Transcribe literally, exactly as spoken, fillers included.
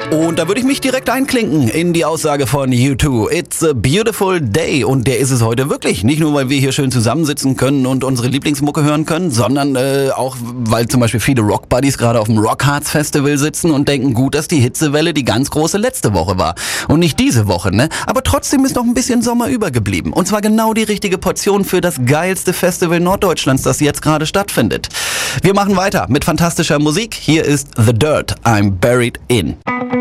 Und da würde ich mich direkt einklinken in die Aussage von U zwei. It's a beautiful day. Und der ist es heute wirklich. Nicht nur, weil wir hier schön zusammensitzen können und unsere Lieblingsmucke hören können, sondern äh, auch, weil zum Beispiel viele Rock-Buddies gerade auf dem Rockharz Festival sitzen und denken, gut, dass die Hitzewelle die ganz große letzte Woche war. Und nicht diese Woche, ne? Aber trotzdem ist noch ein bisschen Sommer übergeblieben. Und zwar genau die richtige Portion für das geilste Festival Norddeutschlands, das jetzt gerade stattfindet. Wir machen weiter mit fantastischer Musik. Hier ist The Dirt, I'm Buried In.